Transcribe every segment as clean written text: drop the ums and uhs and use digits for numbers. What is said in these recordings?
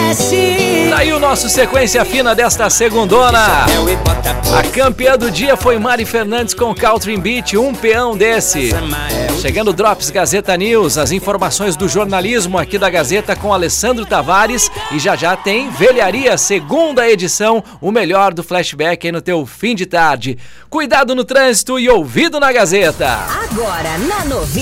Daí o nosso sequência fina desta segundona. A campeã do dia foi Mari Fernandes com Country Beat, um peão desse. Chegando Drops Gazeta News, as informações do jornalismo aqui da Gazeta com Alessandro Tavares. E já tem Velharia, segunda edição, o melhor do flashback aí no teu fim de tarde. Cuidado no trânsito e ouvido na Gazeta. Agora na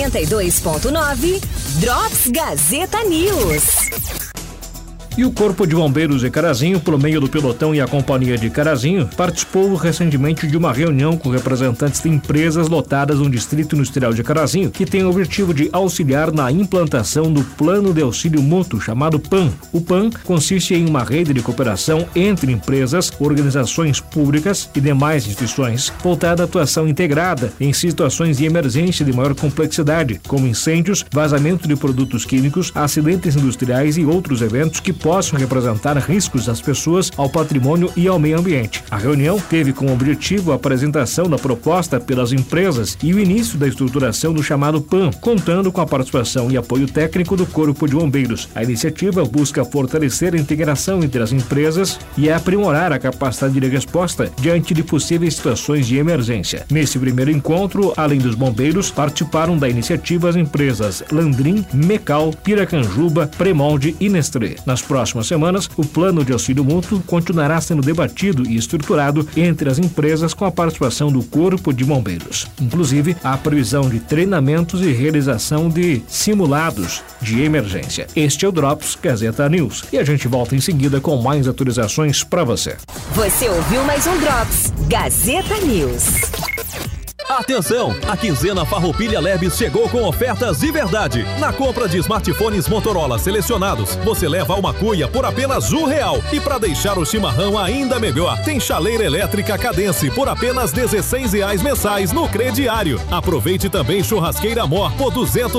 92.9, Drops Gazeta News. E o Corpo de Bombeiros de Carazinho, por meio do pelotão e a Companhia de Carazinho, participou recentemente de uma reunião com representantes de empresas lotadas no Distrito Industrial de Carazinho, que tem o objetivo de auxiliar na implantação do Plano de Auxílio Mútuo, chamado PAN. O PAN consiste em uma rede de cooperação entre empresas, organizações públicas e demais instituições, voltada à atuação integrada em situações de emergência de maior complexidade, como incêndios, vazamento de produtos químicos, acidentes industriais e outros eventos que possam representar riscos às pessoas, ao patrimônio e ao meio ambiente. A reunião teve como objetivo a apresentação da proposta pelas empresas e o início da estruturação do chamado PAN, contando com a participação e apoio técnico do Corpo de Bombeiros. A iniciativa busca fortalecer a integração entre as empresas e aprimorar a capacidade de resposta diante de possíveis situações de emergência. Nesse primeiro encontro, além dos bombeiros, participaram da iniciativa as empresas Landrin, Mecal, Piracanjuba, Premolde e Nestlé. Nas próximas semanas, o plano de auxílio mútuo continuará sendo debatido e estruturado entre as empresas com a participação do Corpo de Bombeiros. Inclusive, há previsão de treinamentos e realização de simulados de emergência. Este é o Drops Gazeta News e a gente volta em seguida com mais atualizações para você. Você ouviu mais um Drops Gazeta News. Atenção! A quinzena Farroupilha Lebes chegou com ofertas de verdade. Na compra de smartphones Motorola selecionados, você leva uma cuia por apenas R$1. E para deixar o chimarrão ainda melhor, tem chaleira elétrica Cadence por apenas R$16 mensais no crediário. Aproveite também churrasqueira Mor por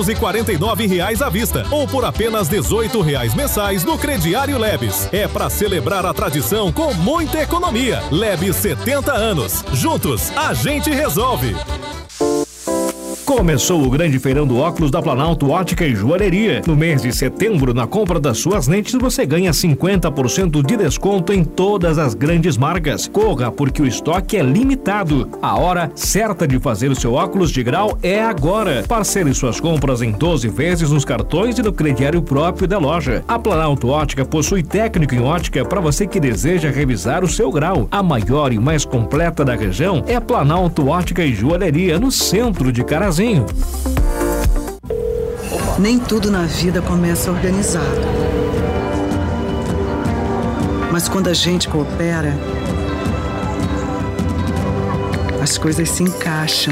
R$249 à vista ou por apenas R$18 mensais no crediário Lebes. É para celebrar a tradição com muita economia. Lebes 70 anos. Juntos, a gente resolve. Começou o grande feirão do óculos da Planalto Ótica e Joalheria. No mês de setembro, na compra das suas lentes, você ganha 50% de desconto em todas as grandes marcas. Corra, porque o estoque é limitado. A hora certa de fazer o seu óculos de grau é agora. Parcele suas compras em 12 vezes nos cartões e no crediário próprio da loja. A Planalto Ótica possui técnico em ótica para você que deseja revisar o seu grau. A maior e mais completa da região é a Planalto Ótica e Joalheria, no centro de Carazinho. Nem tudo na vida começa organizado. Mas quando a gente coopera, as coisas se encaixam.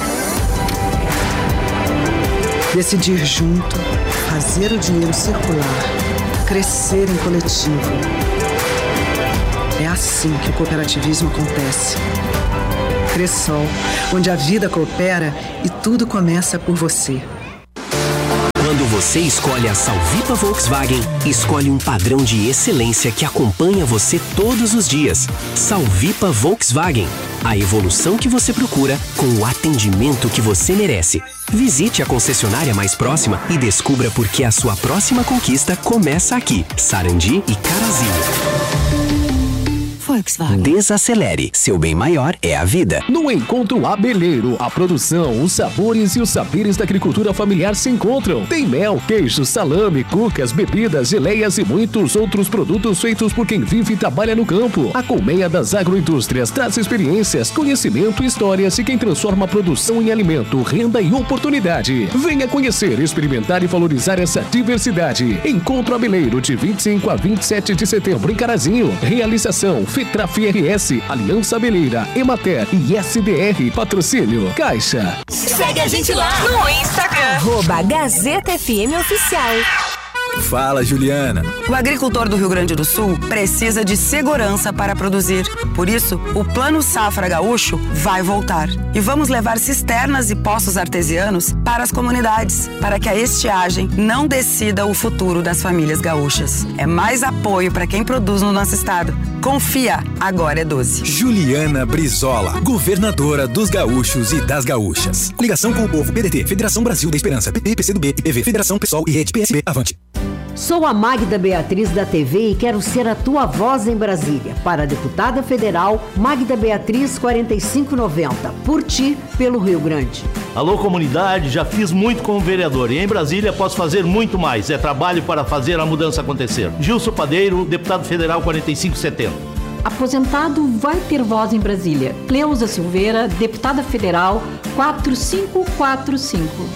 Decidir junto, fazer o dinheiro circular, crescer em coletivo. É assim que o cooperativismo acontece. Cressol, onde a vida coopera e tudo começa por você. Quando você escolhe a Salvipa Volkswagen, escolhe um padrão de excelência que acompanha você todos os dias. Salvipa Volkswagen, a evolução que você procura com o atendimento que você merece. Visite a concessionária mais próxima e descubra por que a sua próxima conquista começa aqui. Sarandi e Carazinho. Volkswagen. Desacelere, seu bem maior é a vida. No Encontro Abelheiro, a produção, os sabores e os saberes da agricultura familiar se encontram. Tem mel, queijo, salame, cucas, bebidas, geleias e muitos outros produtos feitos por quem vive e trabalha no campo. A colmeia das agroindústrias traz experiências, conhecimento, histórias e quem transforma a produção em alimento, renda e oportunidade. Venha conhecer, experimentar e valorizar essa diversidade. Encontro Abelheiro, de 25 a 27 de setembro em Carazinho. Realização Fetraf RS, Aliança Abelheira, Emater e SDR. Patrocínio Caixa. Segue a gente lá no Instagram. @Gazeta FM Oficial. Fala, Juliana. O agricultor do Rio Grande do Sul precisa de segurança para produzir. Por isso, o Plano Safra Gaúcho vai voltar. E vamos levar cisternas e poços artesianos para as comunidades, para que a estiagem não decida o futuro das famílias gaúchas. É mais apoio para quem produz no nosso estado. Confia, agora é 12. Juliana Brizola, governadora dos gaúchos e das gaúchas. Ligação com o povo, PDT, Federação Brasil da Esperança, PP, PCdoB, IPV, Federação PSOL e Rede PSB. Avante. Sou a Magda Beatriz da TV e quero ser a tua voz em Brasília. Para a deputada federal, Magda Beatriz 4590. Por ti, pelo Rio Grande. Alô, comunidade, já fiz muito como vereador e em Brasília posso fazer muito mais. É trabalho para fazer a mudança acontecer. Gilson Padeiro, deputado federal 4570. Aposentado vai ter voz em Brasília. Cleusa Silveira, deputada federal 4545.